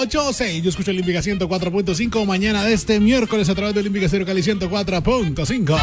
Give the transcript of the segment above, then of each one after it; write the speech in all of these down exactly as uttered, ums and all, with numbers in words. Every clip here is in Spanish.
ocho o seis. Yo escucho Olímpica ciento cuatro punto cinco. Mañana de este miércoles a través de Olímpica Stereo Cali ciento cuatro punto cinco.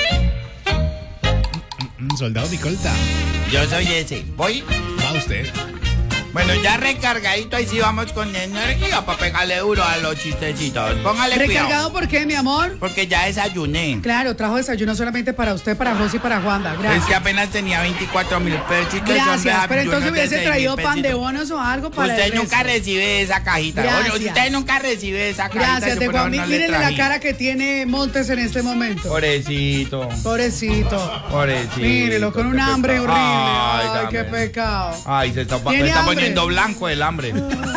Soldado Nicolta. Yo soy ese. ¿Voy? Va usted. Bueno, ya recargadito, ahí sí vamos con energía para pegarle duro a los chistecitos. Póngale ¿Recargado cuidado. por qué, mi amor? Porque ya desayuné. Claro, trajo desayuno solamente para usted, para José y para Juanda. Gracias. Es que apenas tenía veinticuatro mil pesitos. Gracias, pero entonces hubiese seis traído mil pan de pesitos. bonos o algo para Usted el nunca resto. recibe esa cajita. Gracias. Oye, usted nunca recibe esa cajita. Gracias, eso de por favor, Juan. no le Mírenle la traje. cara que tiene Montes en este momento. Pobrecito. Pobrecito. Pobrecito. Mírelo, con un qué hambre pecado. horrible. Ay, Ay, qué dame. pecado. Ay, se está, se ¿Tiene está hambre? poniendo blanco el hambre.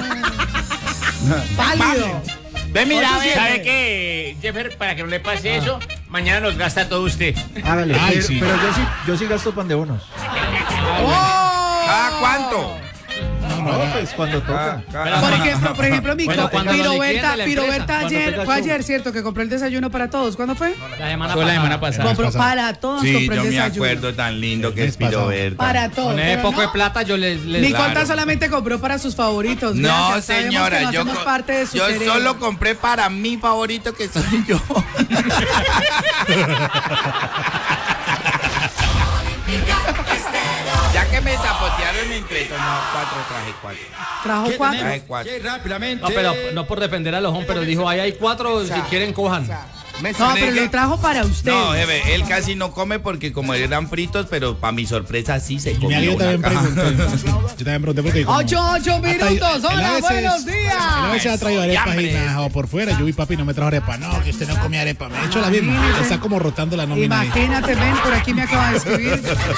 Pálido. Ve, mira, Oye, ve. ¿Sabe qué, Jeffer? Para que no le pase eso, mañana nos gasta todo usted. Hágale, Ay, pero, sí. pero yo sí, yo sí gasto pan de bonos. ¡Oh! ¿Cada cuánto? No, pues cuando toca. Ah, Por ejemplo, por ejemplo, mi Bueno, co- cuando lo liquiden Piroberta, de la Piroberta empresa, cuando ayer, tenga fue show. ayer, ¿cierto? Que compró el desayuno para todos. ¿Cuándo fue? La semana Fue la pasada. semana pasada. Compró pasada. para todos, Sí, compró yo el me desayuno. acuerdo tan lindo que El es mes pasado. Piroberta. Para todos. Con ese pero poco no. de plata yo les... les Nicolta Claro. solamente compró para sus favoritos. No, Gracias, sabemos señora, que no yo, hacemos co- parte de su yo cerebro. solo compré para mi favorito que soy yo. Ya que me zapotearon entre no, cuatro traje cuatro. Trajo cuatro. Traje cuatro. No, pero no por defender a los hombres, pero dijo, ahí hay cuatro, si quieren cojan. Me No, soné pero que- lo trajo para usted. No, jefe, él casi no come porque como eran fritos, pero para mi sorpresa sí se Y comió yo una también caja. pregunté. Yo también pregunté porque como- Ocho, ocho ha traído- minutos. él a Hola, veces- buenos Él a veces días. ha traído arepas y hambre. me ha dejado por fuera. Yo vi papi no me trajo arepa. No, que usted no come arepa. Me ha hecho la misma. Imagínese. Está como rotando la nómina ahí. Imagínate, ven, por aquí me acaba de escribir.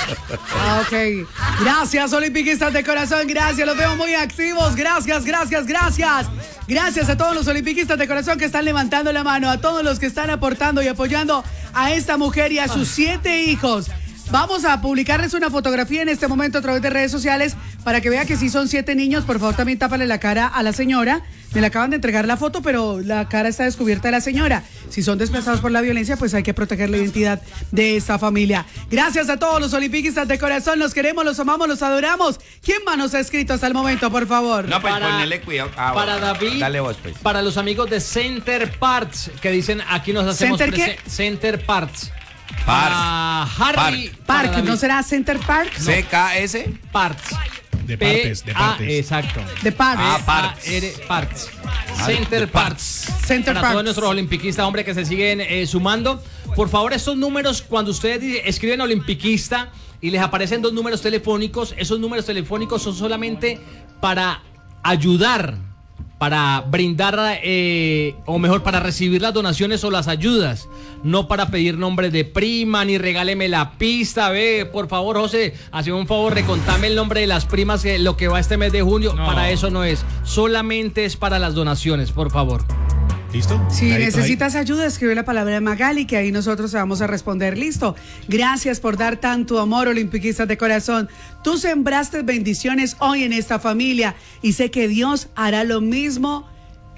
Ah, ok. Gracias, olimpiquistas de corazón. Gracias, los veo muy activos. Gracias, gracias, gracias. Gracias a todos los olimpiquistas de corazón que están levantando la mano, a todos los que están aportando y apoyando a esta mujer y a sus siete hijos. Vamos a publicarles una fotografía en este momento a través de redes sociales para que vea que si son siete niños. Por favor, también tápale la cara a la señora. Me le acaban de entregar la foto, pero la cara está descubierta de la señora. Si son desplazados por la violencia, pues hay que proteger la identidad de esta familia. Gracias a todos los olimpiquistas de corazón. Los queremos, los amamos, los adoramos. ¿Quién más nos ha escrito hasta el momento, por favor? No, pues Para- ponele cuidado. Ah, Para bueno. David, Dale vos, pues. para los amigos de Center Parts, que dicen, aquí nos hacemos... ¿Center qué? prese- Center Parts. Parts. Para Harry. para Park, David. ¿no será Center Park? C K S. Parts. De partes, de P A, partes. exacto. De Park. Ah, Parts. A R Parts. Ah, Center de Parts. Center Para Parts. todos nuestros olimpiquistas, hombre, que se siguen eh, sumando. Por favor, estos números, cuando ustedes di- escriben olimpiquista y les aparecen dos números telefónicos, esos números telefónicos son solamente para ayudar, para brindar, eh, o mejor, para recibir las donaciones o las ayudas, no para pedir nombre de prima, ni regáleme la pista, ve, por favor, José, hazme un favor, recontame el nombre de las primas, eh, lo que va este mes de junio, No. para eso no es, solamente es para las donaciones, por favor. ¿Listo? Si Clarito ahí. necesitas ayuda, escribe la palabra Magali, que ahí nosotros te vamos a responder. Listo. Gracias por dar tanto amor, olimpiquistas de corazón. Tú sembraste bendiciones hoy en esta familia y sé que Dios hará lo mismo.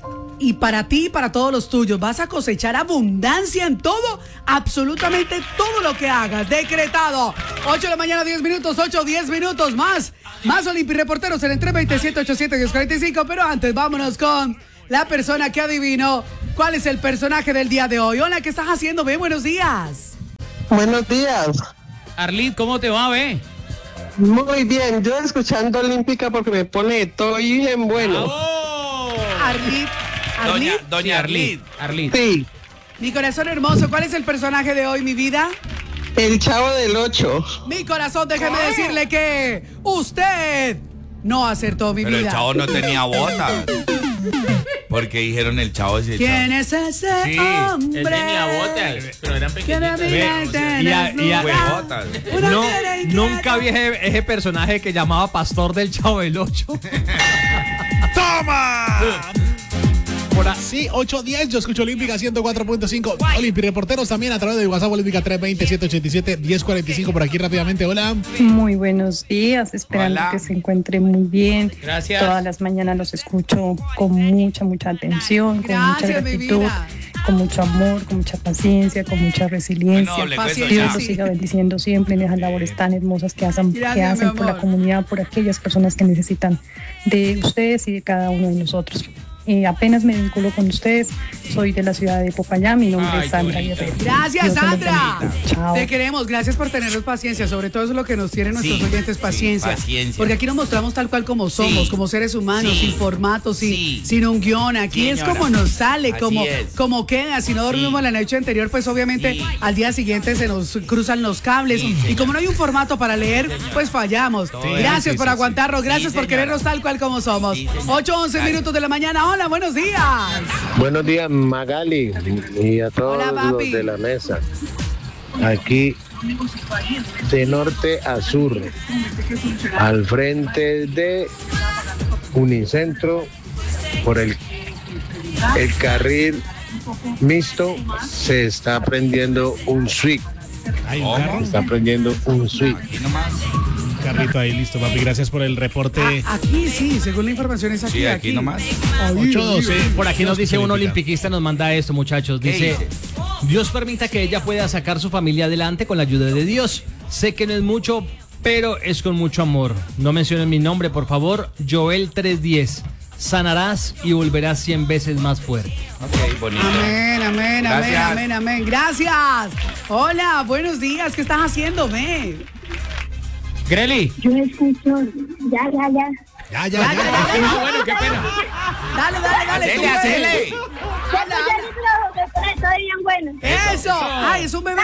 Y para ti y para todos los tuyos, vas a cosechar abundancia en todo, absolutamente todo lo que hagas. Decretado. ocho de la mañana, diez minutos, ocho, diez minutos más. Más Olimpi Reporteros en el tres veintisiete, ochenta y siete, diez cuarenta y cinco. Pero antes, vámonos con la persona que adivinó cuál es el personaje del día de hoy. Hola, ¿qué estás haciendo? Ve, buenos días. Buenos días. Arlit, ¿cómo te va, ve? Muy bien, yo escuchando Olímpica porque me pone todo bien bueno. Arlit. Doña, Arlit. doña Arlit. Arlit. Sí, Mi corazón hermoso, ¿cuál es el personaje de hoy, mi vida? el Chavo del Ocho. Mi corazón, déjeme decirle que usted no acertó, mi Pero el vida. chavo no tenía botas. Porque dijeron el chavo sí. el ¿Quién chavo. es ese Sí, hombre? él tenía botas, pero eran ¿Quién pequeñitas. adivina y te y a- y a- desnuda? Huevotas. Una No, fiera y nunca quieta. vi ese, ese personaje que llamaba Pastor del Chavo del Ocho. ¡Toma! Por así, ocho diez, yo escucho Olímpica ciento cuatro punto cinco. Olimpi Reporteros también a través de WhatsApp Olímpica tres veinte, siete ochenta y siete, diez cuarenta y cinco. Por aquí rápidamente, hola. Muy buenos días, esperando Hola. que se encuentre muy bien. Gracias. Todas las mañanas los escucho con mucha, mucha atención, con mucha Gracias, mi gratitud, vida. con mucho amor, con mucha paciencia, con mucha resiliencia. Bueno, le cuento Paciencia, Dios ya. los siga bendiciendo siempre en esas labores tan hermosas que hacen, Gracias, que mi hacen por la amor. comunidad, por aquellas personas que necesitan de ustedes y de cada uno de nosotros. Eh, apenas me vinculo con ustedes. Soy de la ciudad de Popayán. Mi nombre Ay, es Sandra qué bonito. Guerrero. Gracias, Dios se los Sandra. bendiga. Chao. Te queremos. Gracias por tenernos paciencia. Sobre todo eso es lo que nos tienen nuestros Sí, oyentes, sí, paciencia. paciencia. Porque aquí nos mostramos tal cual como somos, Sí. como seres humanos, Sí. sin formato, sin, Sí. sin un guión. Aquí Sí, es señora. como nos sale, Así como, es. como queda. Si no dormimos Sí. la noche anterior, pues obviamente Sí. al día siguiente se nos cruzan los cables. Sí, y señora. como no hay un formato para leer, pues fallamos. Gracias sí, por sí, aguantarnos. Gracias Sí, por señora. querernos tal cual como somos. Sí, señora. ocho once Gracias. minutos de la mañana. Hola, buenos días. Buenos días, Magali, y a todos Hola, papi. los de la mesa. Aquí, de norte a sur, al frente de Unicentro, por el, el carril mixto, se está prendiendo un suite. Hay un ¿Cómo? carro, Se está prendiendo un suite. Aquí nomás. un carrito ahí, listo, papi. Gracias por el reporte. Ah, aquí sí, según la información es aquí. Sí, aquí nomás. ocho doce. Por aquí nos dice un Olímpica. olimpiquista, nos manda esto, muchachos. ¿Qué Dice, dice? Dios permita que ella pueda sacar su familia adelante con la ayuda de Dios. Sé que no es mucho, pero es con mucho amor. No mencionen mi nombre, por favor. Joel trescientos diez. Sanarás y volverás cien veces más fuerte. Ok, bonito. Amén, amén, amén, Gracias. amén, amén. Gracias. Hola, buenos días. ¿Qué estás haciendo, me? Greli. Yo escucho. Ya, ya, ya. Ya, ya, Ya, ya, ya. ya, ya. Ah, bueno, qué pena. Dale, dale, dale. tú Hacele, puedes. hacele. Estoy bien bueno. Eso. Ay, es un bebé.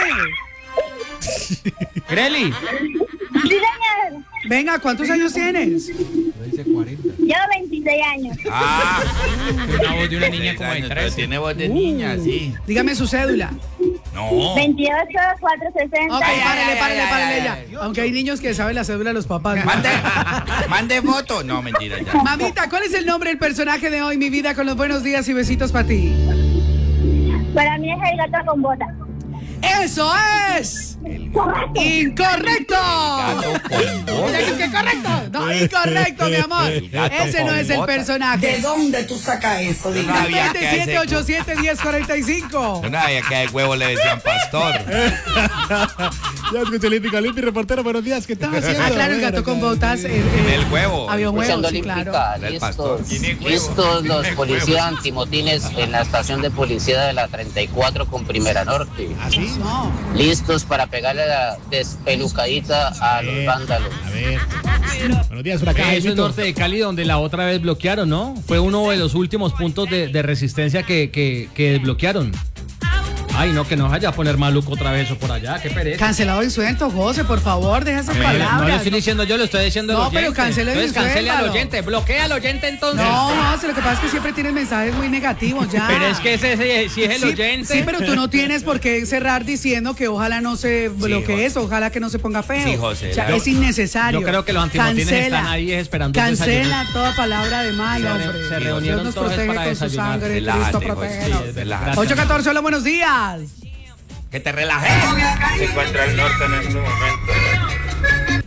Greli. Sí, señor. Venga, ¿cuántos años tienes? Yo veintiséis años. Ah, Una voz de una niña como de pero trece. tiene voz de niña, sí. Dígame su cédula. No. veintiocho, cuatrocientos sesenta. Ok, Ay, ay, párele, ay, párele, ay, párele ay, ya. ay. Aunque hay niños que saben la cédula de los papás. ¿no? Mande, mande foto. No, mentira, ya. Mamita, ¿cuál es el nombre del personaje de hoy, mi vida, con los buenos días y besitos para ti? Para mí es el gato con bota. ¡Eso es! ¡Incorrecto! Mira que- que correcto. No, incorrecto, mi amor. El gato Ese no con es el bota. personaje. dónde tú sacas eso? Yo no sabía que a ese- siete ocho siete, diez cuarenta y cinco. Yo no sabía que a huevo le decían pastor. Ya escuché Olímpica, Olímpica, reportero, buenos días. ¿Qué estás haciendo? Ah, claro, el Bueno, gato con acá. botas. eh, eh, El huevo. Había un huevo, Escuchando sí, claro. Olímpica, El pastor. listos, Tiene huevo. listos los Tiene policías huevo. antimotines en la estación de policía de la treinta y cuatro con Primera Norte. ¿Así? No. Listos para pegarle la despelucadita a los ver, vandalos. A ver. Buenos días, por acá. Eso es Jaimito. norte de Cali, donde la otra vez bloquearon, ¿no? Fue uno de los últimos puntos de, de resistencia que, que, que desbloquearon. Ay, no, que nos vaya a poner maluco otra vez o por allá, qué pereza. Cancelado y suelto, José, por favor, deja esas No, no lo palabras. estoy diciendo yo, lo estoy diciendo al No, oyente. pero cancele y Entonces cancele al suéltalo. oyente, bloquea al oyente entonces. No, no, si lo que pasa es que siempre tienes mensajes muy negativos ya. Pero es que ese, ese- si es el Sí, oyente. sí, pero tú no tienes por qué cerrar diciendo que ojalá no se bloquee José. eso, ojalá que no se ponga feo. Sí, José, O sea, la- es innecesario. Yo creo que los antimotines Cancela. están ahí esperando un Cancela desayuno. toda palabra de mal, Se re- hombre. se reunieron Dios nos todos protege para con su desayunar. sangre, Relájate, Cristo José, protégenos. sí, relájate. ocho catorce, hola, buenos días. Que te relajes. Se encuentra el norte en este momento.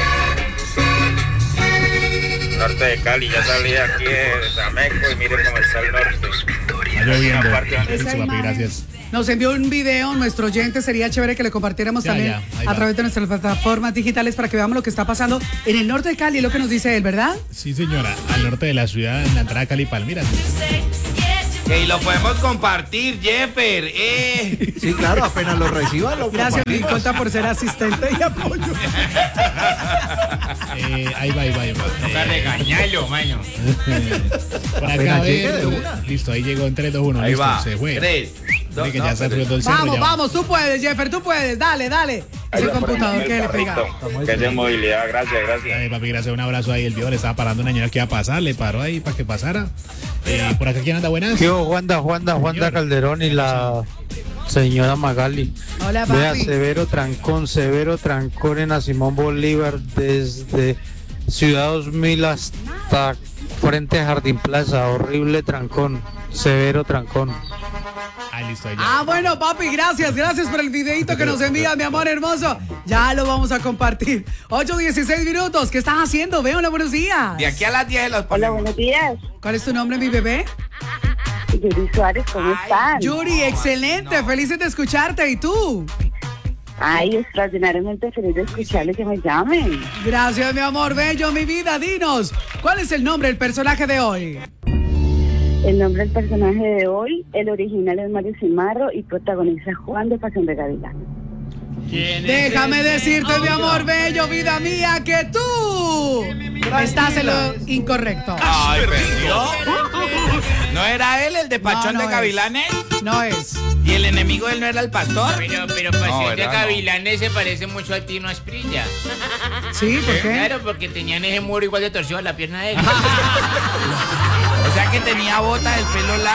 Norte de Cali, ya salí aquí de Zameco y mire cómo está el norte. Está lloviendo. Una parte donde- Listo, Esa papi, imagen. gracias. Nos envió un video, nuestro oyente, sería chévere que le compartiéramos Ya, también ya, ahí a va. través de nuestras plataformas digitales para que veamos lo que está pasando en el norte de Cali, es lo que nos dice él, ¿verdad? Sí, señora. Al norte de la ciudad, en la entrada a Cali Palmira. Que lo podemos compartir, Jeffer. Eh. Sí, claro, apenas lo reciba, lo Gracias, mi compartimos. cuenta, por ser asistente y apoyo. Eh, ahí va, ahí va, ahí va. Toca regañarlo, maño. Por acá, Apenas a ver. llegue de una. Listo, ahí llegó en tres, dos, uno. Ahí Listo, va. se fue. Tres, dos, Mire que no, ya se pero- fue todo el cerro. Vamos, ya. vamos, tú puedes, Jeffer, tú puedes. Dale, dale. Es el computador que le pega. Que es de movilidad, gracias, gracias. Ay, papi, gracias, un abrazo ahí. El viejo le estaba parando una señora que iba a pasar, le paró ahí para que pasara. Eh, por acá, ¿quién anda? Buenas. Yo, Juanda, Juanda, Juanda Calderón y la señora Magali. Hola, Vea, papi. severo trancón, severo trancón en la Simón Bolívar desde Ciudad dos mil hasta frente a Jardín Plaza. Horrible trancón, severo trancón. Ah, listo, ahí ya. Ah, bueno, papi, gracias, gracias por el videito que nos envía, mi amor hermoso. Ya lo vamos a compartir. ocho dieciséis minutos, ¿qué estás haciendo? Veo, hola, buenos días. De aquí a las diez los Hola, ponemos. buenos días. ¿Cuál es tu nombre, mi bebé? Yuri Suárez, ¿cómo están? Yuri, excelente, felices de escucharte. ¿Y tú? Ay, extraordinariamente feliz de escucharles que me llamen. Gracias, mi amor bello, mi vida. Dinos, ¿cuál es el nombre del personaje de hoy? El nombre del personaje de hoy, el original es Mario Cimarro y protagoniza Juan de Pasión de Gavilán. Déjame decirte, mi amor bello, vida mía, que tú estás en lo incorrecto. Ay, perdió. ¿No era él el de Pachón No, no de es. Gavilanes? No es. ¿Y el enemigo de él no era el pastor? Pero, pero Pasión No, de ¿verdad? No. Gavilanes se parece mucho al Tino Asprilla. Sí, ¿por qué? Claro, porque tenían ese muro igual de torcido a la pierna de él. O sea que tenía botas, el pelo largo.